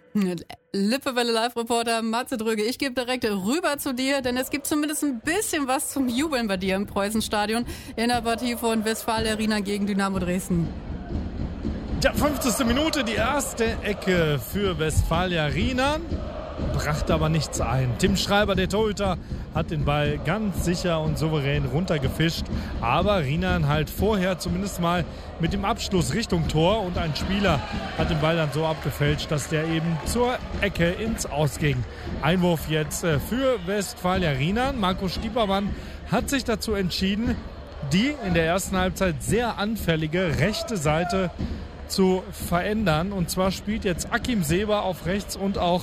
Lippewelle Live-Reporter Matze Dröge, ich gebe direkt rüber zu dir, denn es gibt zumindest ein bisschen was zum Jubeln bei dir im Preußenstadion in der Partie von Westfalia Rienan gegen Dynamo Dresden. Ja, 50. Minute, die erste Ecke für Westfalia Rienan. Brachte aber nichts ein. Tim Schreiber, der Torhüter, hat den Ball ganz sicher und souverän runtergefischt. Aber Rienan halt vorher zumindest mal mit dem Abschluss Richtung Tor und ein Spieler hat den Ball dann so abgefälscht, dass der eben zur Ecke ins Aus ging. Einwurf jetzt für Westfalia Rienan. Marco Stiepermann hat sich dazu entschieden, die in der ersten Halbzeit sehr anfällige rechte Seite zu verändern. Und zwar spielt jetzt Akim Seber auf rechts und auch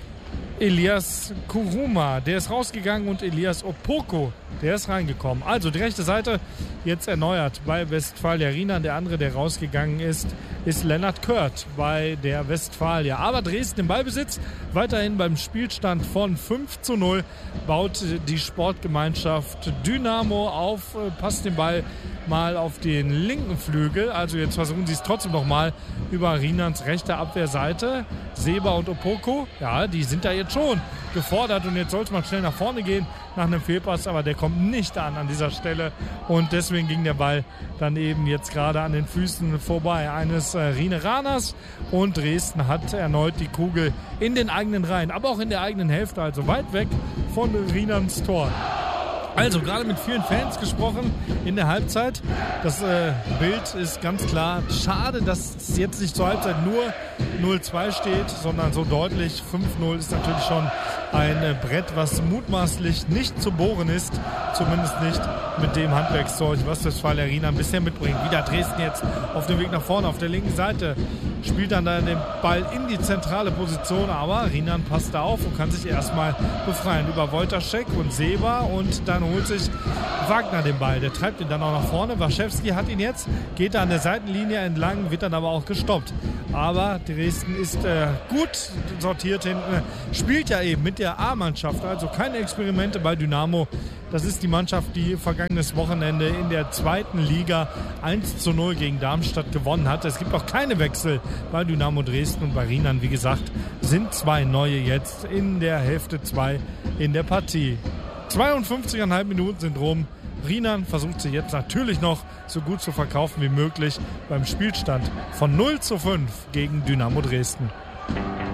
Elias Kuruma, der ist rausgegangen, und Elias Opoko, der ist reingekommen. Also die rechte Seite jetzt erneuert bei Westfalia Rienan. Der andere, der rausgegangen ist Lennart Kört bei der Westfalia. Aber Dresden im Ballbesitz, weiterhin beim Spielstand von 5:0 baut die Sportgemeinschaft Dynamo auf, passt den Ball mal auf den linken Flügel. Also jetzt versuchen sie es trotzdem nochmal über Rienans rechte Abwehrseite. Seber und Opoko, ja, die sind da jetzt schon gefordert und jetzt sollte man schnell nach vorne gehen nach einem Fehlpass, aber der kommt nicht an dieser Stelle und deswegen ging der Ball dann eben jetzt gerade an den Füßen vorbei eines Rieneraners und Dresden hat erneut die Kugel in den eigenen Reihen, aber auch in der eigenen Hälfte, also weit weg von Rienans Tor. Also gerade mit vielen Fans gesprochen in der Halbzeit. Das Bild ist ganz klar. Schade, dass es jetzt nicht zur Halbzeit nur 0-2 steht, sondern so deutlich 5-0 ist natürlich schon ein Brett, was mutmaßlich nicht zu bohren ist. Zumindest nicht mit dem Handwerkszeug, was Westfalia Rienan bisher mitbringt. Wieder Dresden jetzt auf dem Weg nach vorne auf der linken Seite. Spielt dann den Ball in die zentrale Position, aber Rienan passt da auf und kann sich erstmal befreien über Wojtaszek und Seber und dann holt sich Wagner den Ball. Der treibt ihn dann auch nach vorne. Waschewski hat ihn jetzt, geht da an der Seitenlinie entlang, wird dann aber auch gestoppt. Aber Dresden ist gut sortiert hinten, spielt ja eben mit der A-Mannschaft, also keine Experimente bei Dynamo. Das ist die Mannschaft, die vergangenes Wochenende in der zweiten Liga 1:0 gegen Darmstadt gewonnen hat. Es gibt auch keine Wechsel bei Dynamo Dresden und bei Rienan, wie gesagt, sind 2 neue jetzt in der Hälfte 2 in der Partie. 52,5 Minuten sind rum. Rienan versucht sie jetzt natürlich noch so gut zu verkaufen wie möglich beim Spielstand von 0:5 gegen Dynamo Dresden.